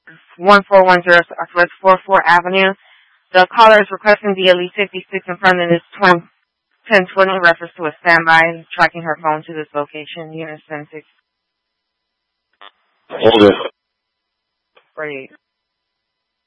1410 Southwest 44 Avenue. The caller is requesting the Elite 56 in front of this 1020 in reference to a standby, tracking her phone to this location. Unit 76. Hold it. Great.